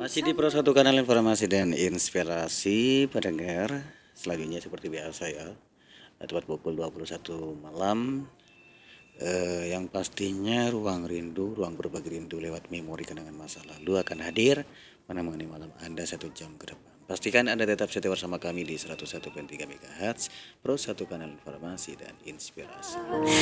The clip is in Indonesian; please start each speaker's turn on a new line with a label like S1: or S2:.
S1: Masih di Pro Satu Kanal Informasi dan Inspirasi pendengar. Selanjutnya seperti biasa ya, tepat pukul 21 malam. Yang pastinya ruang rindu, ruang berbagi rindu lewat memori kenangan masa lalu akan hadir menemani malam Anda 1 jam ke depan. Pastikan Anda tetap setia bersama kami di 101.3 MHz Pro Satu Kanal Informasi dan Inspirasi.